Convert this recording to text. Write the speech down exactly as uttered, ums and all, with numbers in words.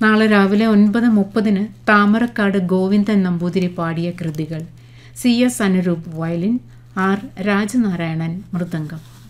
നാളെ രാവിലെ ഒൻപത് മുപ്പതിന് താമരക്കാട് ഗോവിന്ദൻ നമ്പൂതിരി പാടിയ കൃതികൾ. C S Anuroop violin, R Rajanarayanan mridangam.